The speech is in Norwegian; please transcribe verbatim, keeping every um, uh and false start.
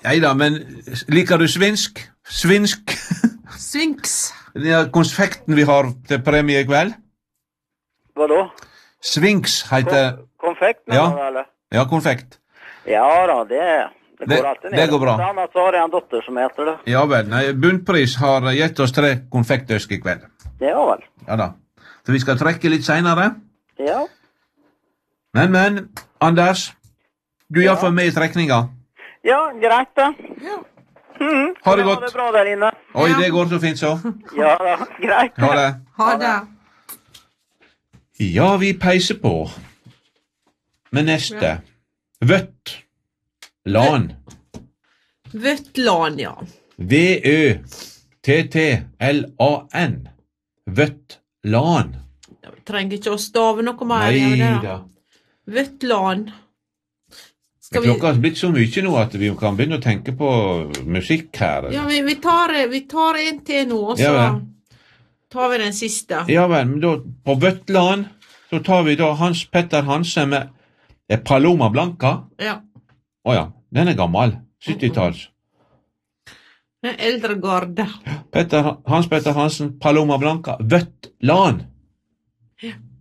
Neida, men liker du svinsk? Svinsk? Svinks. Den her konfekten vi har til premie i kveld? Hva da? Svinks heter... Konfekt? Ja. Eller? Ja, konfekt. Ja da, det, det går Det- alltid ned. det går bra. Blant annet så har jeg en dotter som heter det. Ja vel, nei, Bunnpris har gitt oss tre konfektøsk i kveld. Ja vel. Ja da. Så vi skal trekke litt senere. Ja. Men, men, Anders, du er Ja. iallfall med i trekninga. Ja, greit det. Ja. Mhm. Ha det Ja, godt. Ha det bra der inne. Oi, Ja. det går så fint, så. Ja da, greit. Ha det. Ha det. Ja, vi peiser på med neste. Vøtt. Lan. Vøtland, ja. V Ø T T L A N. Vøttlan. Vi trenger ikke å stave noe mer. Nei gjør vi det da. Vøtland. Skal vi... Klokka har blitt så mye nå at vi kan begynne å tenke på musikk her. Ja, vi, vi, tar, vi tar en til nå, og så Ja, vel. tar vi den siste. Ja vel, men da, på Vøttland, så tar vi da Hans Petter Hansen med eh, Paloma Blanca. Ja. Åja, den er gammel. syttitalls. Den eldre garde. Petter, Hans Petter Hansen, Paloma Blanca, Vøttland. Ja.